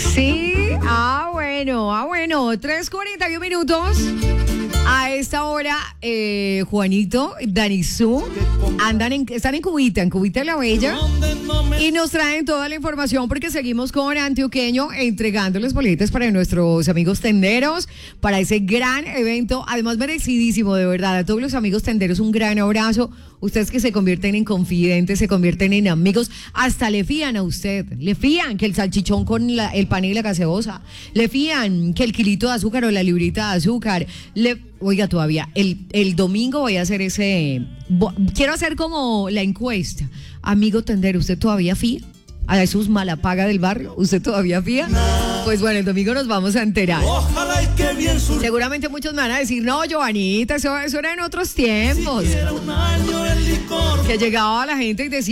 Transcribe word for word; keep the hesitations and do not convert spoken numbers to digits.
Sí, ah bueno, ah bueno, tres cuarenta y uno minutos. A esta hora, eh, Juanito, Danizú, andan en, están en Cubita, en Cubita la Bella, y nos traen toda la información porque seguimos con Antioqueño entregándoles boletas para nuestros amigos tenderos, para ese gran evento, además merecidísimo, de verdad. A todos los amigos tenderos, un gran abrazo. Ustedes que se convierten en confidentes, se convierten en amigos, hasta le fían a usted, le fían que el salchichón con la, el pan y la gaseosa, le fían que el kilito de azúcar o la librita de azúcar, le, oiga, todavía, el, el domingo voy a hacer ese, quiero hacer como la encuesta, amigo tendero, ¿usted todavía fía a esos malapaga del barrio? ¿Usted todavía fía? Pues bueno, el domingo nos vamos a enterar. Ojalá y que bien sur... Seguramente muchos me van a decir, no, Giovanita, eso, eso era en otros tiempos. Si un año el licor. Que llegaba la gente y decía,